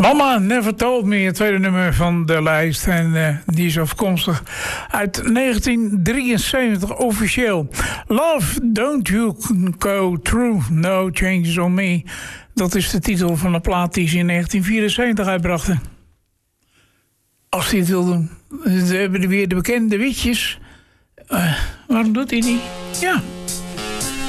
Mama Never Told Me, het tweede nummer van de lijst. En die is afkomstig uit 1973 officieel. Love, Don't You Go Through No Changes On Me. Dat is de titel van de plaat die ze in 1974 uitbrachten. Als hij het wil doen. We hebben weer de bekende witjes. Waarom doet hij niet? Ja.